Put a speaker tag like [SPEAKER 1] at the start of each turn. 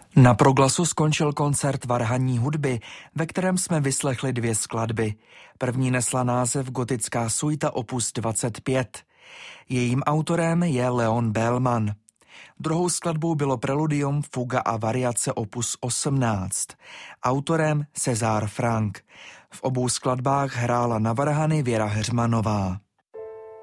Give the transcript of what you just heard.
[SPEAKER 1] Na Proglasu skončil koncert varhanní hudby, ve kterém jsme vyslechli 2 skladby. První nesla název Gotická suita opus 25. Jejím autorem je Leon Bellman. Druhou skladbou bylo preludium, fuga a variace opus 18. Autorem César Franck. V obou skladbách hrála na varhany Věra Heřmanová.